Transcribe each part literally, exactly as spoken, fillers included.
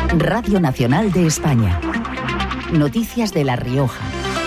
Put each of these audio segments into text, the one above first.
Radio Nacional de España. Noticias de La Rioja.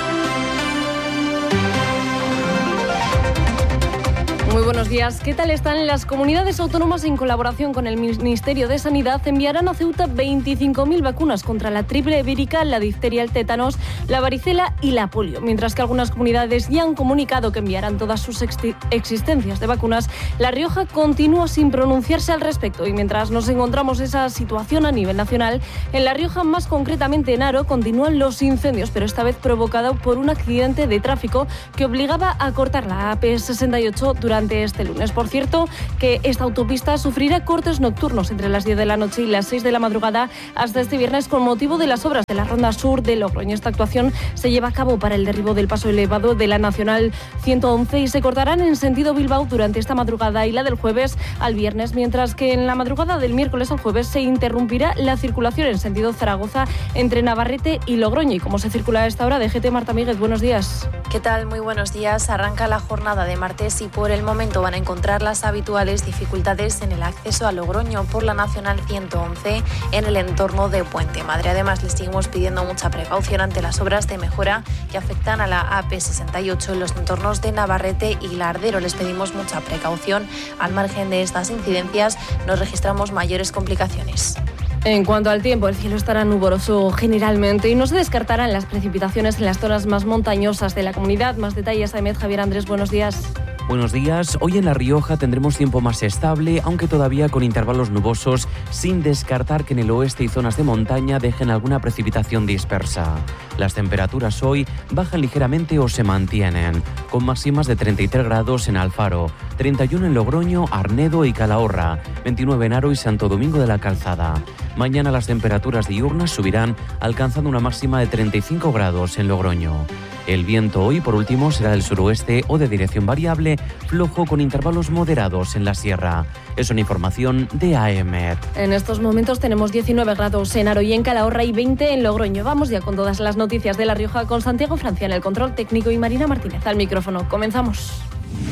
Muy buenos días. ¿Qué tal están? Las comunidades autónomas, en colaboración con el Ministerio de Sanidad, enviarán a Ceuta veinticinco mil vacunas contra la triple vírica, la difteria, el tétanos, la varicela y la polio. Mientras que algunas comunidades ya han comunicado que enviarán todas sus existencias de vacunas, La Rioja continúa sin pronunciarse al respecto. Y mientras nos encontramos esa situación a nivel nacional, en La Rioja, más concretamente en Haro, continúan los incendios, pero esta vez provocado por un accidente de tráfico que obligaba a cortar la A P sesenta y ocho durante este lunes. Por cierto, que esta autopista sufrirá cortes nocturnos entre las diez de la noche y las seis de la madrugada hasta este viernes con motivo de las obras de la Ronda Sur de Logroño. Esta actuación se lleva a cabo para el derribo del paso elevado de la Nacional ciento once y se cortarán en sentido Bilbao durante esta madrugada y la del jueves al viernes, mientras que en la madrugada del miércoles al jueves se interrumpirá la circulación en sentido Zaragoza entre Navarrete y Logroño. ¿Y cómo se circula a esta hora? D G T, Marta Míguez, buenos días. ¿Qué tal? Muy buenos días. Arranca la jornada de martes y por el momento van a encontrar las habituales dificultades en el acceso a Logroño por la Nacional ciento once en el entorno de Puente Madre. Además, les seguimos pidiendo mucha precaución ante las obras de mejora que afectan a la A P sesenta y ocho en los entornos de Navarrete y Lardero. Les pedimos mucha precaución. Al margen de estas incidencias, no registramos mayores complicaciones. En cuanto al tiempo, el cielo estará nuboso generalmente y no se descartarán las precipitaciones en las zonas más montañosas de la comunidad. Más detalles, Ahmed Javier Andrés, buenos días. Buenos días. Hoy en La Rioja tendremos tiempo más estable, aunque todavía con intervalos nubosos, sin descartar que en el oeste y zonas de montaña dejen alguna precipitación dispersa. Las temperaturas hoy bajan ligeramente o se mantienen, con máximas de treinta y tres grados en Alfaro, treinta y uno en Logroño, Arnedo y Calahorra, veintinueve en Haro y Santo Domingo de la Calzada. Mañana las temperaturas diurnas subirán, alcanzando una máxima de treinta y cinco grados en Logroño. El viento hoy, por último, será del suroeste o de dirección variable, flojo con intervalos moderados en la sierra. Es una información de A E M E T. En estos momentos tenemos diecinueve grados en Haro y en Calahorra y veinte en Logroño. Vamos ya con todas las noticias de La Rioja con Santiago Francia en el control técnico y Marina Martínez al micrófono. Comenzamos.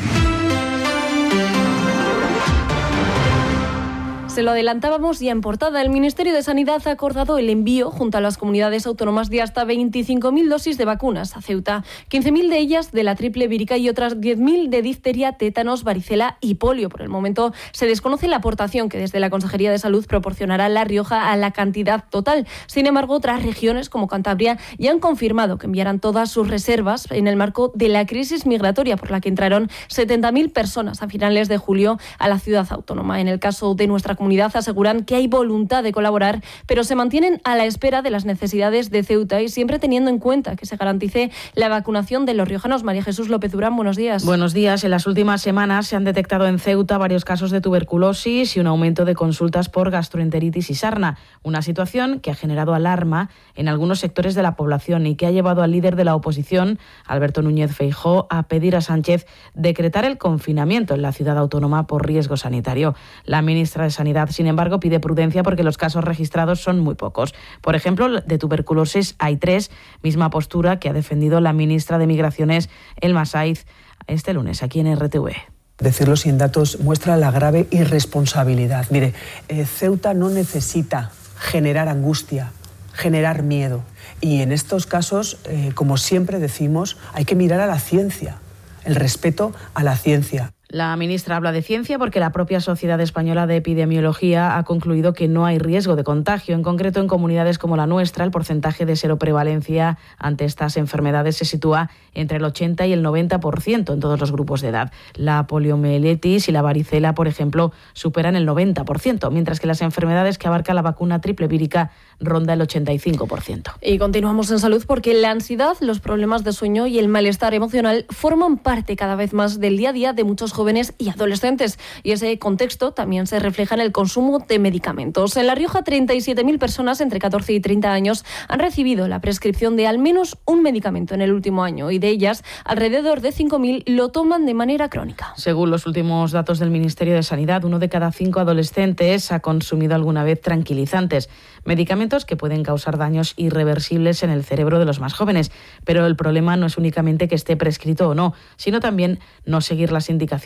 Se lo adelantábamos ya en portada. El Ministerio de Sanidad ha acordado el envío, junto a las comunidades autónomas, de hasta veinticinco mil dosis de vacunas a Ceuta. quince mil de ellas de la triple vírica y otras diez mil de difteria, tétanos, varicela y polio. Por el momento se desconoce la aportación que desde la Consejería de Salud proporcionará La Rioja a la cantidad total. Sin embargo, otras regiones como Cantabria ya han confirmado que enviarán todas sus reservas en el marco de la crisis migratoria por la que entraron setenta mil personas a finales de julio a la ciudad autónoma. En el caso de nuestra comunidad, aseguran que hay voluntad de colaborar, pero se mantienen a la espera de las necesidades de Ceuta y siempre teniendo en cuenta que se garantice la vacunación de los riojanos. María Jesús López Durán, buenos días. Buenos días. En las últimas semanas se han detectado en Ceuta varios casos de tuberculosis y un aumento de consultas por gastroenteritis y sarna, una situación que ha generado alarma en algunos sectores de la población y que ha llevado al líder de la oposición, Alberto Núñez Feijóo, a pedir a Sánchez decretar el confinamiento en la ciudad autónoma por riesgo sanitario. La ministra de Sanidad, sin embargo, pide prudencia porque los casos registrados son muy pocos. Por ejemplo, de tuberculosis hay tres, misma postura que ha defendido la ministra de Migraciones, Elma Saiz, este lunes aquí en R T V. Decirlo sin datos muestra la grave irresponsabilidad. Mire, eh, Ceuta no necesita generar angustia, generar miedo. Y en estos casos, eh, como siempre decimos, hay que mirar a la ciencia, el respeto a la ciencia. La ministra habla de ciencia porque la propia Sociedad Española de Epidemiología ha concluido que no hay riesgo de contagio. En concreto, en comunidades como la nuestra, el porcentaje de seroprevalencia ante estas enfermedades se sitúa entre el ochenta y el noventa por ciento en todos los grupos de edad. La poliomielitis y la varicela, por ejemplo, superan el noventa por ciento, mientras que las enfermedades que abarca la vacuna triple vírica ronda el ochenta y cinco por ciento. Y continuamos en salud porque la ansiedad, los problemas de sueño y el malestar emocional forman parte cada vez más del día a día de muchos jóvenes y adolescentes. Y ese contexto también se refleja en el consumo de medicamentos. En La Rioja, treinta y siete mil personas entre catorce y treinta años han recibido la prescripción de al menos un medicamento en el último año y de ellas, alrededor de cinco mil lo toman de manera crónica. Según los últimos datos del Ministerio de Sanidad, uno de cada cinco adolescentes ha consumido alguna vez tranquilizantes, medicamentos que pueden causar daños irreversibles en el cerebro de los más jóvenes. Pero el problema no es únicamente que esté prescrito o no, sino también no seguir las indicaciones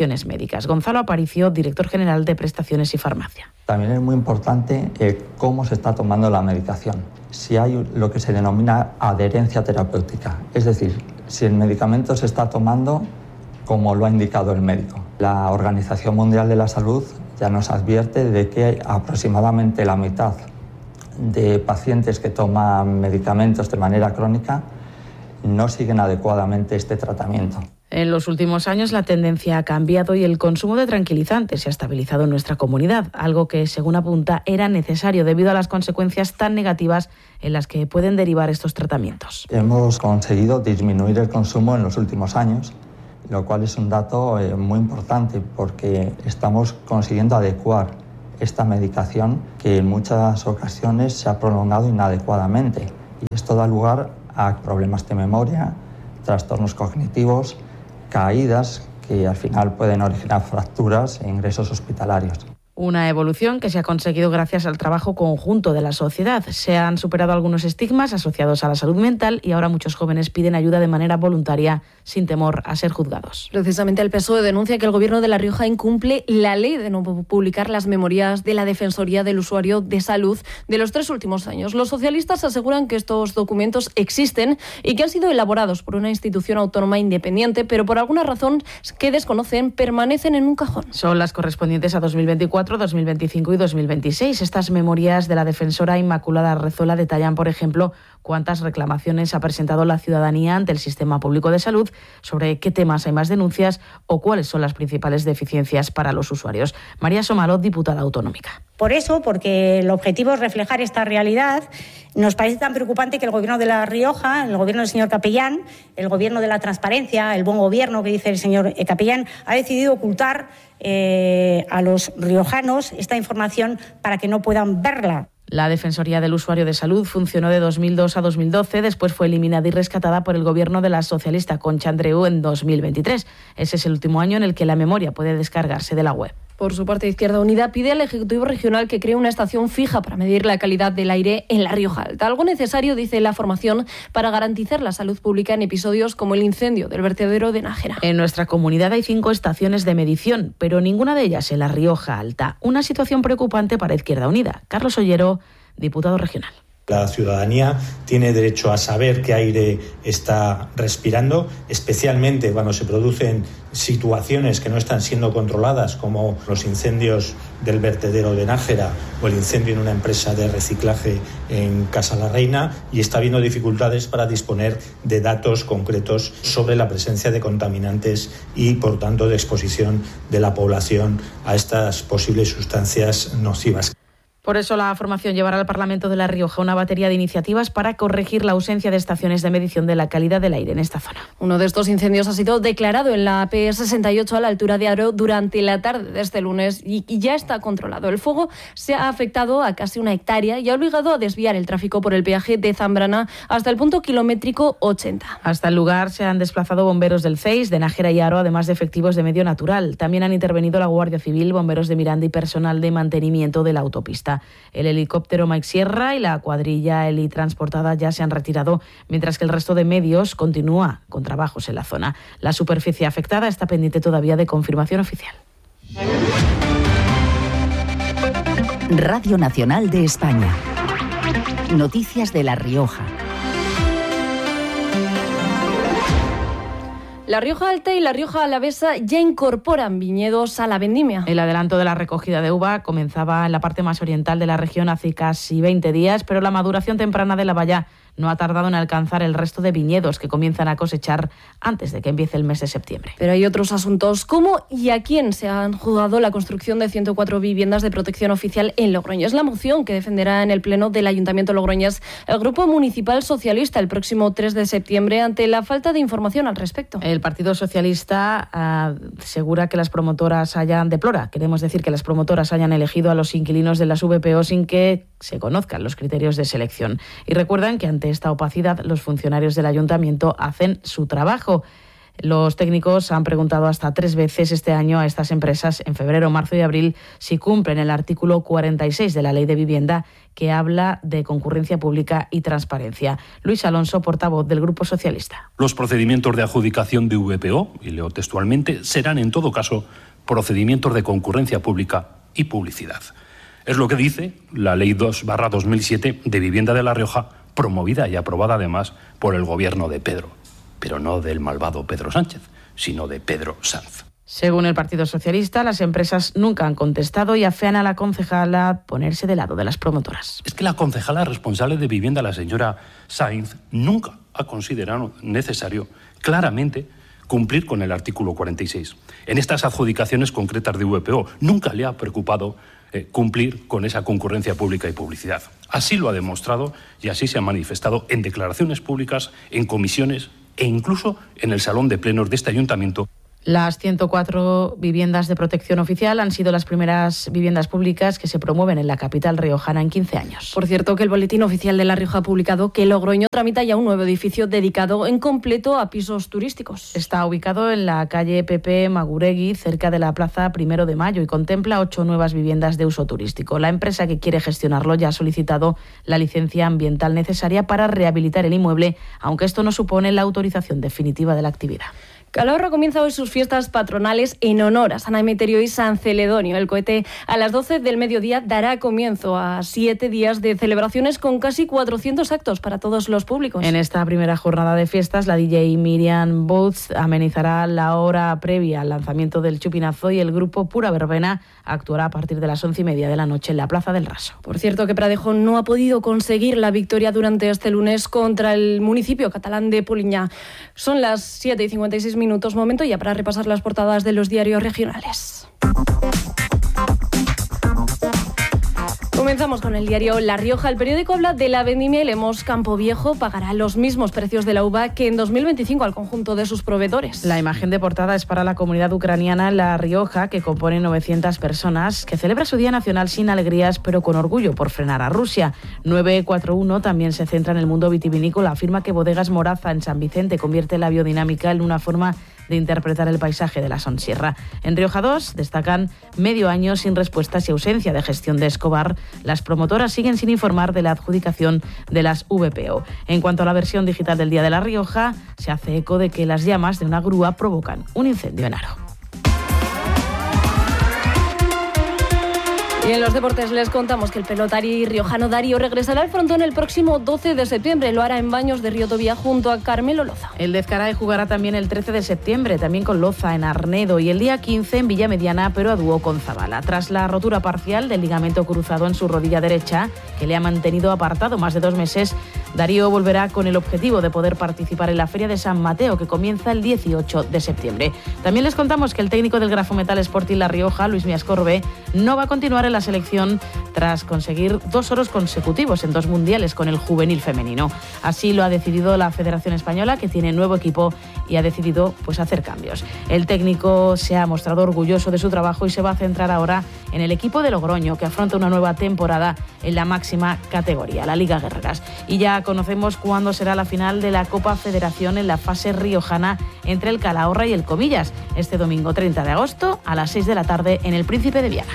prescripciones médicas. Gonzalo Aparicio, director general de Prestaciones y Farmacia. También es muy importante eh, cómo se está tomando la medicación. Si hay lo que se denomina adherencia terapéutica, es decir, si el medicamento se está tomando como lo ha indicado el médico. La Organización Mundial de la Salud ya nos advierte de que aproximadamente la mitad de pacientes que toman medicamentos de manera crónica no siguen adecuadamente este tratamiento. En los últimos años la tendencia ha cambiado y el consumo de tranquilizantes se ha estabilizado en nuestra comunidad, algo que, según apunta, era necesario debido a las consecuencias tan negativas en las que pueden derivar estos tratamientos. Hemos conseguido disminuir el consumo en los últimos años, lo cual es un dato eh, muy importante porque estamos consiguiendo adecuar esta medicación que en muchas ocasiones se ha prolongado inadecuadamente y esto da lugar a problemas de memoria, trastornos cognitivos, caídas que al final pueden originar fracturas e ingresos hospitalarios. Una evolución que se ha conseguido gracias al trabajo conjunto de la sociedad. Se han superado algunos estigmas asociados a la salud mental y ahora muchos jóvenes piden ayuda de manera voluntaria sin temor a ser juzgados. Precisamente el P S O E denuncia que el Gobierno de La Rioja incumple la ley de no publicar las memorias de la Defensoría del Usuario de Salud de los tres últimos años. Los socialistas aseguran que estos documentos existen y que han sido elaborados por una institución autónoma independiente, pero por alguna razón que desconocen permanecen en un cajón. Son las correspondientes a dos mil veinticuatro, dos mil veinticinco y dos mil veintiséis. Estas memorias de la defensora Inmaculada Rezola detallan, por ejemplo, cuántas reclamaciones ha presentado la ciudadanía ante el sistema público de salud, sobre qué temas hay más denuncias o cuáles son las principales deficiencias para los usuarios. María Somalot, diputada autonómica. Por eso, porque el objetivo es reflejar esta realidad, nos parece tan preocupante que el Gobierno de La Rioja, el Gobierno del señor Capellán, el Gobierno de la transparencia, el buen gobierno que dice el señor Capellán, ha decidido ocultar eh, a los riojanos esta información para que no puedan verla. La Defensoría del Usuario de Salud funcionó de dos mil dos a dos mil doce, después fue eliminada y rescatada por el gobierno de la socialista Concha Andreu en dos mil veintitrés. Ese es el último año en el que la memoria puede descargarse de la web. Por su parte, Izquierda Unida pide al Ejecutivo Regional que cree una estación fija para medir la calidad del aire en La Rioja Alta. Algo necesario, dice la formación, para garantizar la salud pública en episodios como el incendio del vertedero de Nájera. En nuestra comunidad hay cinco estaciones de medición, pero ninguna de ellas en La Rioja Alta. Una situación preocupante para Izquierda Unida. Carlos Ollero, diputado regional. La ciudadanía tiene derecho a saber qué aire está respirando, especialmente cuando se producen situaciones que no están siendo controladas, como los incendios del vertedero de Nájera o el incendio en una empresa de reciclaje en Casa la Reina, y está habiendo dificultades para disponer de datos concretos sobre la presencia de contaminantes y, por tanto, de exposición de la población a estas posibles sustancias nocivas. Por eso la formación llevará al Parlamento de La Rioja una batería de iniciativas para corregir la ausencia de estaciones de medición de la calidad del aire en esta zona. Uno de estos incendios ha sido declarado en la P sesenta y ocho a la altura de Aro durante la tarde de este lunes y ya está controlado. El fuego se ha afectado a casi una hectárea y ha obligado a desviar el tráfico por el peaje de Zambrana hasta el punto kilométrico ochenta. Hasta el lugar se han desplazado bomberos del C E I S, de Nájera y Aro, además de efectivos de medio natural. También han intervenido la Guardia Civil, bomberos de Miranda y personal de mantenimiento de la autopista. El helicóptero Mike Sierra y la cuadrilla helitransportada ya se han retirado, mientras que el resto de medios continúa con trabajos en la zona. La superficie afectada está pendiente todavía de confirmación oficial. Radio Nacional de España. Noticias de La Rioja. La Rioja Alta y La Rioja Alavesa ya incorporan viñedos a la vendimia. El adelanto de la recogida de uva comenzaba en la parte más oriental de la región hace casi veinte días, pero la maduración temprana de la baya no ha tardado en alcanzar el resto de viñedos que comienzan a cosechar antes de que empiece el mes de septiembre. Pero hay otros asuntos. ¿Cómo y a quién se han juzgado la construcción de ciento cuatro viviendas de protección oficial en Logroño? Es la moción que defenderá en el Pleno del Ayuntamiento logroñés el Grupo Municipal Socialista el próximo tres de septiembre ante la falta de información al respecto. El Partido Socialista uh, asegura que las promotoras hayan, deplora, queremos decir que las promotoras hayan elegido a los inquilinos de las V P O sin que se conozcan los criterios de selección. Y recuerdan que ante esta opacidad los funcionarios del Ayuntamiento hacen su trabajo. Los técnicos han preguntado hasta tres veces este año a estas empresas, en febrero, marzo y abril, si cumplen el artículo cuarenta y seis de la Ley de Vivienda, que habla de concurrencia pública y transparencia. Luis Alonso, portavoz del Grupo Socialista. Los procedimientos de adjudicación de V P O, y leo textualmente, serán en todo caso procedimientos de concurrencia pública y publicidad. Es lo que dice la Ley dos barra dos mil siete de Vivienda de La Rioja, promovida y aprobada además por el gobierno de Pedro, pero no del malvado Pedro Sánchez, sino de Pedro Sanz. Según el Partido Socialista, las empresas nunca han contestado y afean a la concejala ponerse del lado de las promotoras. Es que la concejala responsable de vivienda, la señora Sainz, nunca ha considerado necesario claramente cumplir con el artículo cuarenta y seis. En estas adjudicaciones concretas de V P O nunca le ha preocupado eh, cumplir con esa concurrencia pública y publicidad. Así lo ha demostrado y así se ha manifestado en declaraciones públicas, en comisiones e incluso en el salón de plenos de este ayuntamiento. Las ciento cuatro viviendas de protección oficial han sido las primeras viviendas públicas que se promueven en la capital riojana en quince años. Por cierto, que el Boletín Oficial de La Rioja ha publicado que Logroño tramita ya un nuevo edificio dedicado en completo a pisos turísticos. Está ubicado en la calle Pepe Maguregui, cerca de la Plaza Primero de Mayo, y contempla ocho nuevas viviendas de uso turístico. La empresa que quiere gestionarlo ya ha solicitado la licencia ambiental necesaria para rehabilitar el inmueble, aunque esto no supone la autorización definitiva de la actividad. Calahorra comienza hoy sus fiestas patronales en honor a San Emeterio y San Celedonio. El cohete a las doce del mediodía dará comienzo a siete días de celebraciones con casi cuatrocientos actos para todos los públicos. En esta primera jornada de fiestas, la D J Miriam Boots amenizará la hora previa al lanzamiento del chupinazo y el grupo Pura Verbena actuará a partir de las once y media de la noche en la Plaza del Raso. Por cierto, que Pradejo no ha podido conseguir la victoria durante este lunes contra el municipio catalán de Poliña. Son las siete y cincuenta y seis minutos, momento ya para repasar las portadas de los diarios regionales. Comenzamos con el diario La Rioja. El periódico habla de la vendimia y Lemos Campo Viejo pagará los mismos precios de la uva que en dos mil veinticinco al conjunto de sus proveedores. La imagen de portada es para la comunidad ucraniana La Rioja, que compone novecientas personas, que celebra su Día Nacional sin alegrías, pero con orgullo por frenar a Rusia. nueve cuatro uno también se centra en el mundo vitivinícola. Afirma que Bodegas Moraza en San Vicente convierte la biodinámica en una forma de interpretar el paisaje de la Sonsierra. En Rioja dos destacan medio año sin respuestas y ausencia de gestión de Escobar. Las promotoras siguen sin informar de la adjudicación de las V P O. En cuanto a la versión digital del Día de La Rioja, se hace eco de que las llamas de una grúa provocan un incendio en Haro. Y en los deportes les contamos que el pelotari riojano Darío regresará al frontón el próximo doce de septiembre. Lo hará en Baños de Río Tobía junto a Carmelo Loza. El de Ezcaray jugará también el trece de septiembre, también con Loza en Arnedo, y el día quince en Villamediana, pero a dúo con Zabala. Tras la rotura parcial del ligamento cruzado en su rodilla derecha, que le ha mantenido apartado más de dos meses, Darío volverá con el objetivo de poder participar en la Feria de San Mateo, que comienza el dieciocho de septiembre. También les contamos que el técnico del Grafometal Sporting La Rioja, Luis Miascorbe, no va a continuar en la selección tras conseguir dos oros consecutivos en dos mundiales con el juvenil femenino. Así lo ha decidido la Federación Española, que tiene nuevo equipo y ha decidido pues hacer cambios. El técnico se ha mostrado orgulloso de su trabajo y se va a centrar ahora en el equipo de Logroño, que afronta una nueva temporada en la máxima categoría, la Liga Guerreras. Y ya conocemos cuándo será la final de la Copa Federación en la fase riojana entre el Calahorra y el Comillas, este domingo treinta de agosto a las seis de la tarde en el Príncipe de Viana.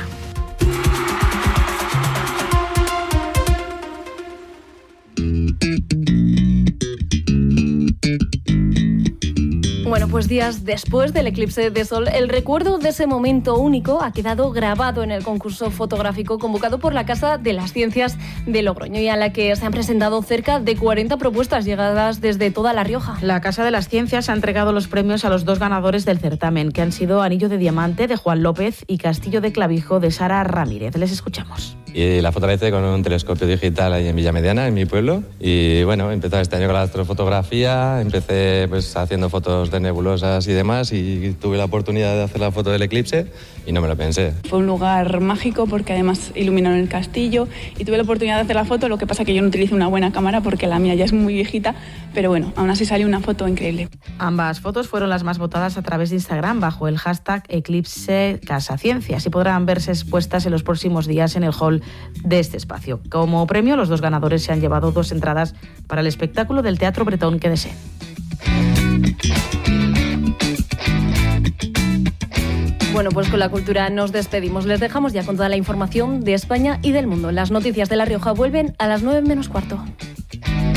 Bueno, pues días después del eclipse de sol, el recuerdo de ese momento único ha quedado grabado en el concurso fotográfico convocado por la Casa de las Ciencias de Logroño, y a la que se han presentado cerca de cuarenta propuestas llegadas desde toda La Rioja. La Casa de las Ciencias ha entregado los premios a los dos ganadores del certamen, que han sido Anillo de Diamante de Juan López y Castillo de Clavijo de Sara Ramírez. Les escuchamos. Y la foto la hice con un telescopio digital ahí en Villamediana, en mi pueblo. Y bueno, empecé este año con la astrofotografía, empecé pues haciendo fotos de nebulosas y demás, y tuve la oportunidad de hacer la foto del eclipse y no me lo pensé. Fue un lugar mágico porque además iluminaron el castillo y tuve la oportunidad de hacer la foto. Lo que pasa que yo no utilizo una buena cámara porque la mía ya es muy viejita, pero bueno, aún así salió una foto increíble. Ambas fotos fueron las más votadas a través de Instagram bajo el hashtag Eclipse Casa Ciencias y podrán verse expuestas en los próximos días en el hall de este espacio. Como premio, los dos ganadores se han llevado dos entradas para el espectáculo del Teatro Bretón que deseen. Bueno, pues con la cultura nos despedimos. Les dejamos ya con toda la información de España y del mundo. Las noticias de La Rioja vuelven a las nueve menos cuarto.